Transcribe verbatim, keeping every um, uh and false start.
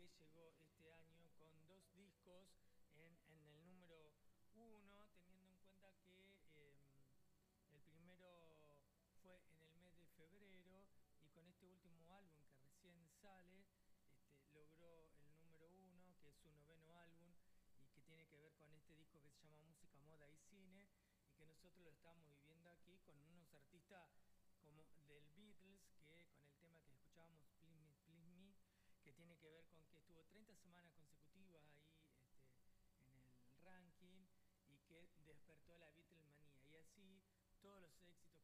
que llegó este año con dos discos en, en el número uno, teniendo en cuenta que eh, el primero fue en el mes de febrero y con este último álbum que recién sale, este, logró el número uno, que es su noveno álbum y que tiene que ver con este disco que se llama Música, Moda y Cine, y que nosotros lo estamos viviendo aquí con unos artistas como del Beatles, que con el tema que escuchábamos, Please Me, Please Me, que tiene que ver con que estuvo treinta semanas consecutivas ahí este, en el ranking y que despertó la Beatlemanía. Y así todos los éxitos